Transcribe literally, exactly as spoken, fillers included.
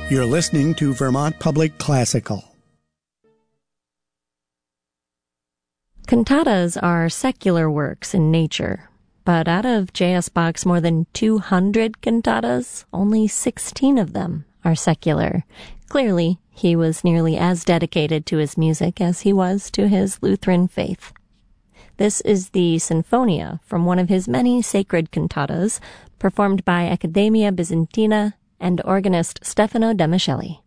You're listening to Vermont Public Classical. Cantatas are secular works in nature, but out of J S. Bach's more than two hundred cantatas, only sixteen of them are secular. Clearly, he was nearly as dedicated to his music as he was to his Lutheran faith. This is the Sinfonia from one of his many sacred cantatas, performed by Accademia Bizantina and organist Stefano Demiscelli.